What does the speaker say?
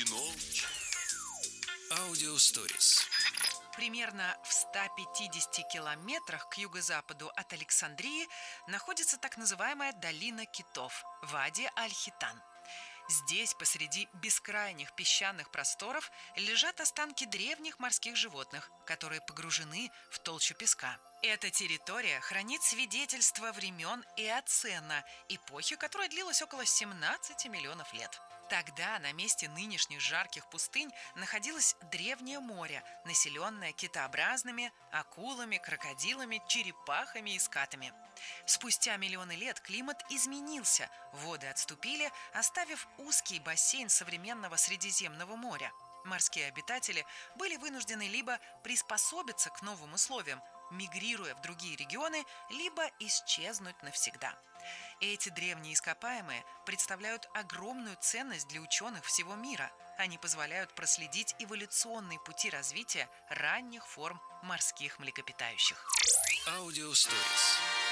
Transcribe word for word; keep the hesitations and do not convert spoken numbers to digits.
кино. Аудиосторис. Примерно в ста пятидесяти километрах к юго-западу от Александрии находится так называемая долина китов – Вади-аль-Хитан. Здесь, посреди бескрайних песчаных просторов, лежат останки древних морских животных, которые погружены в толщу песка. Эта территория хранит свидетельства времен Эоцена, эпохи, которая длилась около семнадцати миллионов лет. Тогда на месте нынешних жарких пустынь находилось древнее море, населенное китообразными, акулами, крокодилами, черепахами и скатами. Спустя миллионы лет климат изменился, воды отступили, оставив узкий бассейн современного Средиземного моря. Морские обитатели были вынуждены либо приспособиться к новым условиям, мигрируя в другие регионы, либо исчезнуть навсегда. Эти древние ископаемые представляют огромную ценность для ученых всего мира. Они позволяют проследить эволюционные пути развития ранних форм морских млекопитающих. Аудиосторис.